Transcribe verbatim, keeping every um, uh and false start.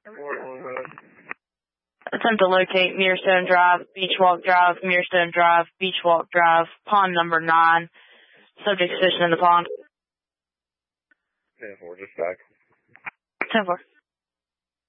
Attempt to locate Mirstone Drive, Beach Walk Drive, Mirstone Drive, Beach Walk Drive, pond number nine. Subject fishing in the pond. ten four, just back. ten four.